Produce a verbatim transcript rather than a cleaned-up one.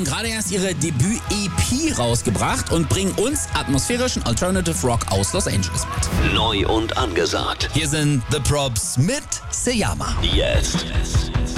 haben gerade erst ihre Debüt-E P rausgebracht und bringen uns atmosphärischen Alternative Rock aus Los Angeles mit. Neu und angesagt. Hier sind The Probs mit Seyama. Jetzt.